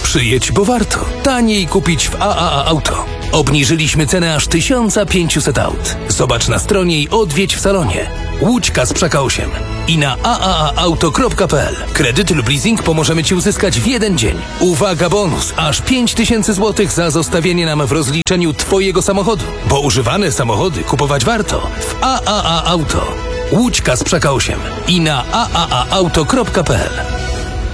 Przyjedź, bo warto. Taniej kupić w AAA Auto. Obniżyliśmy cenę aż 1500 aut. Zobacz na stronie i odwiedź w salonie. Łódź Kasprzyka 8 i na aaauto.pl. Kredyt lub leasing pomożemy Ci uzyskać w jeden dzień. Uwaga, bonus! Aż 5000 zł za zostawienie nam w rozliczeniu Twojego samochodu. Bo używane samochody kupować warto w AAA Auto. Łódź Kasprzyka 8 i na aaauto.pl.